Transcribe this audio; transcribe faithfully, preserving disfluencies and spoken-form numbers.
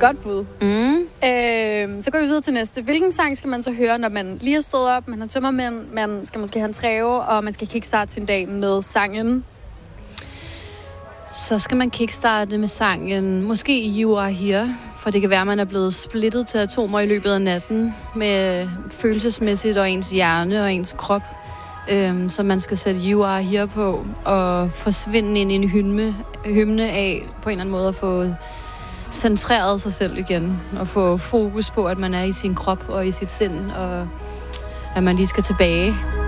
godt bud. Mm. Øh, så går vi videre til næste. Hvilken sang skal man så høre, når man lige har stået op, man har tømmermænd, man skal måske have en træve, og man skal kickstarte sin dag med sangen? Så skal man kickstarte med sangen, måske You Are Here, for det kan være, at man er blevet splittet til atomer i løbet af natten, med følelsesmæssigt og ens hjerne og ens krop. Øhm, så man skal sætte You Are Here på, og forsvinde ind i en hymne, hymne af, på en eller anden måde at få centreret sig selv igen, og få fokus på, at man er i sin krop og i sit sind, og at man lige skal tilbage.